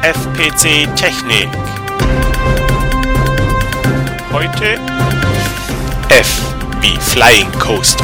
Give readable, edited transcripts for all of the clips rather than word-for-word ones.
FPC Technik. Heute F wie Flying Coaster.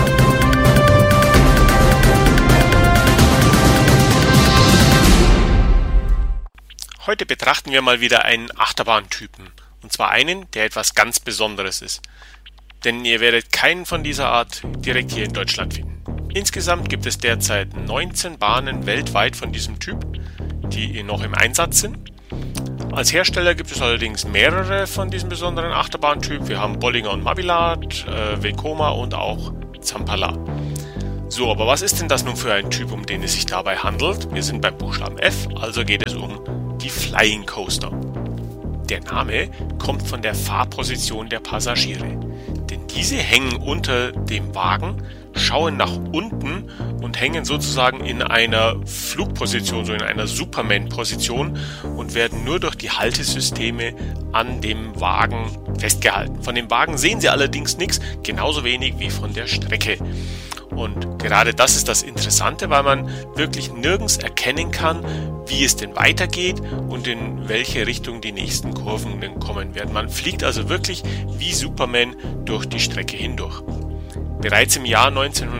Heute betrachten wir mal wieder einen Achterbahntypen, und zwar einen, der etwas ganz Besonderes ist. Denn ihr werdet keinen von dieser Art direkt hier in Deutschland finden. Insgesamt gibt es derzeit 19 Bahnen weltweit von diesem Typ, die noch im Einsatz sind. Als Hersteller gibt es allerdings mehrere von diesem besonderen Achterbahntyp. Wir haben Bollinger & Mabillard, Vekoma und auch Zampala. So, aber was ist denn das nun für ein Typ, um den es sich dabei handelt? Wir sind beim Buchstaben F, also geht es um die Flying Coaster. Der Name kommt von der Fahrposition der Passagiere, denn diese hängen unter dem Wagen, schauen nach unten und hängen sozusagen in einer Flugposition, so in einer Superman-Position und werden nur durch die Haltesysteme an dem Wagen festgehalten. Von dem Wagen sehen sie allerdings nichts, genauso wenig wie von der Strecke. Und gerade das ist das Interessante, weil man wirklich nirgends erkennen kann, wie es denn weitergeht und in welche Richtung die nächsten Kurven denn kommen werden. Man fliegt also wirklich wie Superman durch die Strecke hindurch. Bereits im Jahr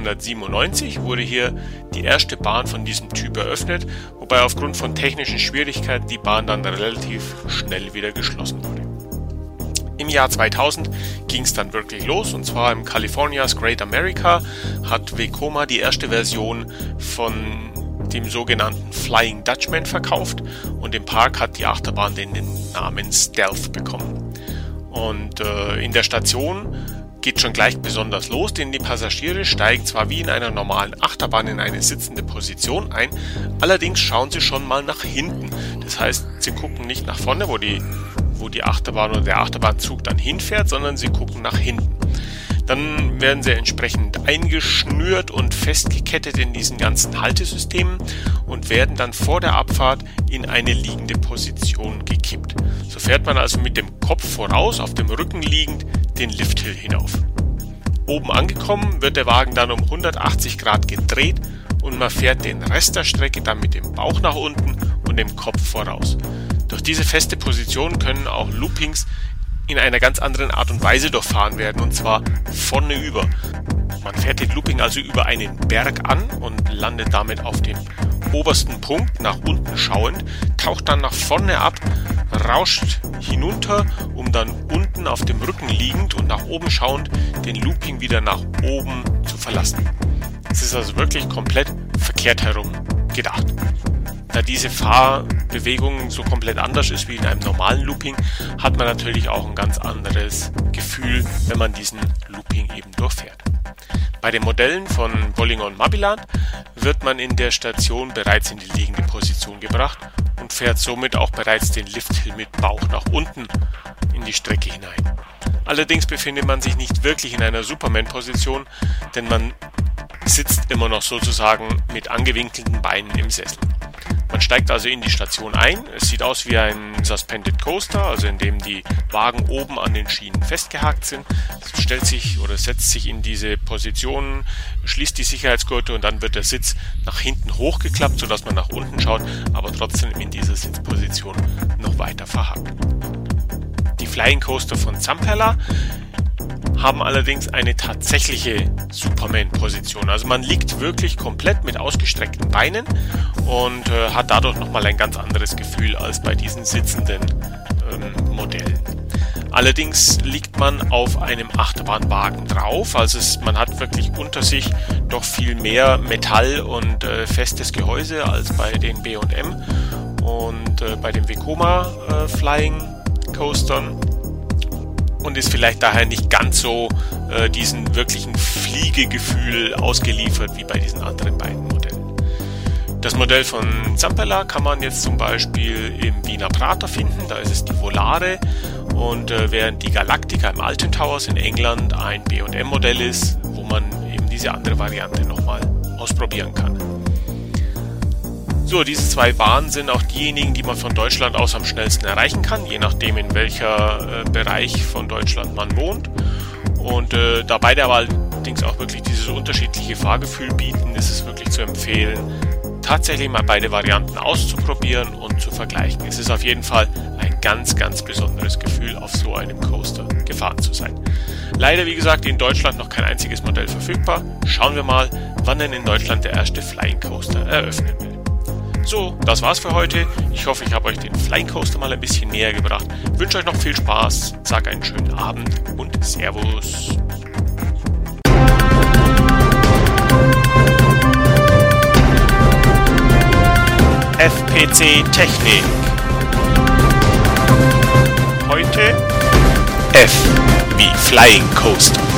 1997 wurde hier die erste Bahn von diesem Typ eröffnet, wobei aufgrund von technischen Schwierigkeiten die Bahn dann relativ schnell wieder geschlossen wurde. Im Jahr 2000 ging es dann wirklich los, und zwar im California's Great America hat Vekoma die erste Version von dem sogenannten Flying Dutchman verkauft, und im Park hat die Achterbahn den Namen Stealth bekommen. Und in der Station geht schon gleich besonders los, denn die Passagiere steigen zwar wie in einer normalen Achterbahn in eine sitzende Position ein, allerdings schauen sie schon mal nach hinten. Das heißt, sie gucken nicht nach vorne, wo die Achterbahn oder der Achterbahnzug dann hinfährt, sondern sie gucken nach hinten. Dann werden sie entsprechend eingeschnürt und festgekettet in diesen ganzen Haltesystemen und werden dann vor der Abfahrt in eine liegende Position gekippt. So fährt man also mit dem Kopf voraus, auf dem Rücken liegend, den Lifthill hinauf. Oben angekommen wird der Wagen dann um 180 Grad gedreht und man fährt den Rest der Strecke dann mit dem Bauch nach unten und dem Kopf voraus. Durch diese feste Position können auch Loopings in einer ganz anderen Art und Weise durchfahren werden, und zwar vorne über. Man fährt den Looping also über einen Berg an und landet damit auf dem obersten Punkt, nach unten schauend, taucht dann nach vorne ab, rauscht hinunter, um dann unten auf dem Rücken liegend und nach oben schauend den Looping wieder nach oben zu verlassen. Es ist also wirklich komplett verkehrt herum gedacht. Da diese Fahrbewegung so komplett anders ist wie in einem normalen Looping, hat man natürlich auch ein ganz anderes Gefühl, wenn man diesen Looping eben durchfährt. Bei den Modellen von Bollinger & Mabillard wird man in der Station bereits in die liegende Position gebracht und fährt somit auch bereits den Lifthill mit Bauch nach unten in die Strecke hinein. Allerdings befindet man sich nicht wirklich in einer Superman-Position, denn man sitzt immer noch sozusagen mit angewinkelten Beinen im Sessel. Man steigt also in die Station ein. Es sieht aus wie ein Suspended Coaster, also in dem die Wagen oben an den Schienen festgehakt sind. Es stellt sich oder setzt sich in diese Position, schließt die Sicherheitsgurte und dann wird der Sitz nach hinten hochgeklappt, sodass man nach unten schaut, aber trotzdem in dieser Sitzposition noch weiter verhakt. Die Flying Coaster von Zampala haben allerdings eine tatsächliche Superman-Position. Also man liegt wirklich komplett mit ausgestreckten Beinen und hat dadurch nochmal ein ganz anderes Gefühl als bei diesen sitzenden Modellen. Allerdings liegt man auf einem Achterbahnwagen drauf, also man hat wirklich unter sich doch viel mehr Metall und festes Gehäuse als bei den B&M und bei den Vekoma Flying Coastern. Und ist vielleicht daher nicht ganz so diesen wirklichen Fliegegefühl ausgeliefert wie bei diesen anderen beiden Modellen. Das Modell von Zampala kann man jetzt zum Beispiel im Wiener Prater finden, da ist es die Volare, und während die Galactica im Alton Towers in England ein B&M-Modell ist, wo man eben diese andere Variante nochmal ausprobieren kann. So, diese zwei Bahnen sind auch diejenigen, die man von Deutschland aus am schnellsten erreichen kann, je nachdem in welcher Bereich von Deutschland man wohnt. Und da beide aber allerdings auch wirklich dieses unterschiedliche Fahrgefühl bieten, ist es wirklich zu empfehlen, tatsächlich mal beide Varianten auszuprobieren und zu vergleichen. Es ist auf jeden Fall ein ganz, ganz besonderes Gefühl, auf so einem Coaster gefahren zu sein. Leider, wie gesagt, in Deutschland noch kein einziges Modell verfügbar. Schauen wir mal, wann denn in Deutschland der erste Flying Coaster eröffnen will. So, das war's für heute. Ich hoffe, ich habe euch den Flying Coaster mal ein bisschen näher gebracht. Wünsche euch noch viel Spaß, sage einen schönen Abend und Servus. FPC Technik. Heute F wie Flying Coaster.